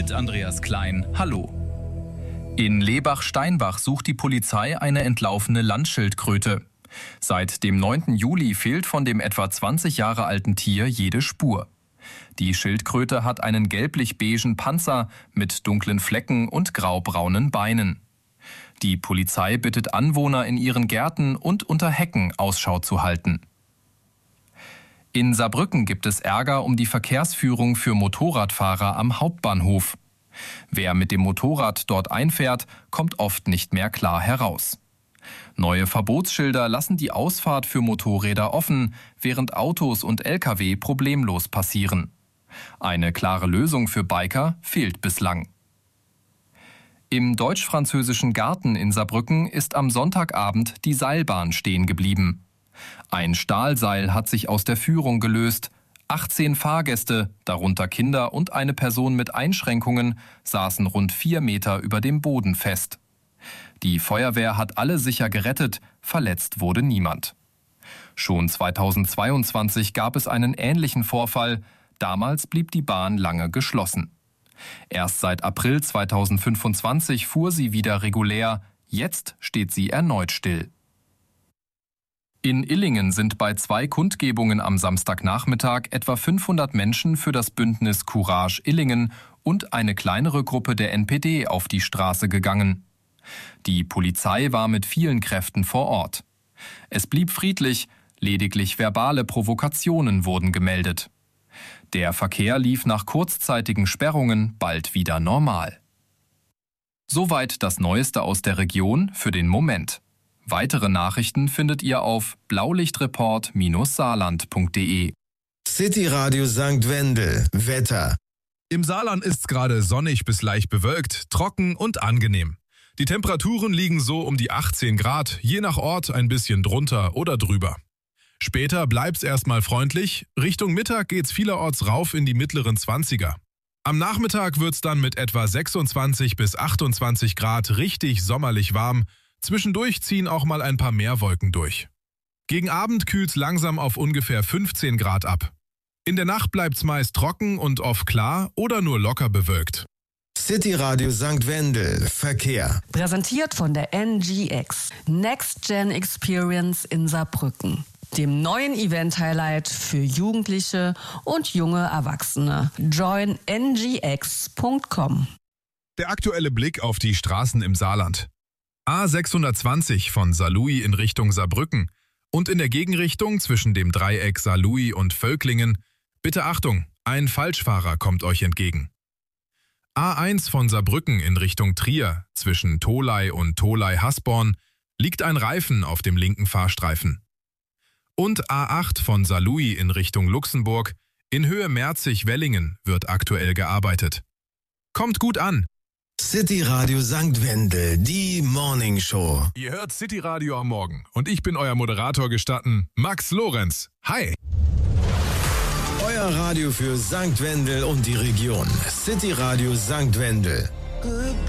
mit Andreas Klein. Hallo. In Lebach-Steinbach sucht die Polizei eine entlaufene Landschildkröte. Seit dem 9. Juli fehlt von dem etwa 20 Jahre alten Tier jede Spur. Die Schildkröte hat einen gelblich-beigen Panzer mit dunklen Flecken und graubraunen Beinen. Die Polizei bittet Anwohner in ihren Gärten und unter Hecken Ausschau zu halten. In Saarbrücken gibt es Ärger um die Verkehrsführung für Motorradfahrer am Hauptbahnhof. Wer mit dem Motorrad dort einfährt, kommt oft nicht mehr klar heraus. Neue Verbotsschilder lassen die Ausfahrt für Motorräder offen, während Autos und Lkw problemlos passieren. Eine klare Lösung für Biker fehlt bislang. Im deutsch-französischen Garten in Saarbrücken ist am Sonntagabend die Seilbahn stehen geblieben. Ein Stahlseil hat sich aus der Führung gelöst. 18 Fahrgäste, darunter Kinder und eine Person mit Einschränkungen, saßen rund 4 Meter über dem Boden fest. Die Feuerwehr hat alle sicher gerettet, verletzt wurde niemand. Schon 2022 gab es einen ähnlichen Vorfall. Damals blieb die Bahn lange geschlossen. Erst seit April 2025 fuhr sie wieder regulär. Jetzt steht sie erneut still. In Illingen sind bei 2 Kundgebungen am Samstagnachmittag etwa 500 Menschen für das Bündnis Courage Illingen und eine kleinere Gruppe der NPD auf die Straße gegangen. Die Polizei war mit vielen Kräften vor Ort. Es blieb friedlich, lediglich verbale Provokationen wurden gemeldet. Der Verkehr lief nach kurzzeitigen Sperrungen bald wieder normal. Soweit das Neueste aus der Region für den Moment. Weitere Nachrichten findet ihr auf blaulichtreport-saarland.de. City Radio St. Wendel. Wetter. Im Saarland ist es gerade sonnig bis leicht bewölkt, trocken und angenehm. Die Temperaturen liegen so um die 18 Grad, je nach Ort ein bisschen drunter oder drüber. Später bleibt's erstmal freundlich, Richtung Mittag geht's vielerorts rauf in die mittleren 20er. Am Nachmittag wird's dann mit etwa 26 bis 28 Grad richtig sommerlich warm, zwischendurch ziehen auch mal ein paar mehr Wolken durch. Gegen Abend kühlt's langsam auf ungefähr 15 Grad ab. In der Nacht bleibt's meist trocken und oft klar oder nur locker bewölkt. City Radio St. Wendel. Verkehr. Präsentiert von der NGX. Next Gen Experience in Saarbrücken. Dem neuen Event-Highlight für Jugendliche und junge Erwachsene. Join ngx.com. Der aktuelle Blick auf die Straßen im Saarland. A620 von Saarlouis in Richtung Saarbrücken und in der Gegenrichtung zwischen dem Dreieck Saarlouis und Völklingen. Bitte Achtung, ein Falschfahrer kommt euch entgegen. A1 von Saarbrücken in Richtung Trier zwischen Tholey und Tholey-Hasborn liegt ein Reifen auf dem linken Fahrstreifen. Und A8 von Saarlouis in Richtung Luxemburg in Höhe Merzig-Wellingen wird aktuell gearbeitet. Kommt gut an! City Radio St. Wendel, die Morning Show. Ihr hört City Radio am Morgen und ich bin euer Moderator gestatten, Max Lorenz. Hi! Euer Radio für St. Wendel und die Region. City Radio St. Wendel.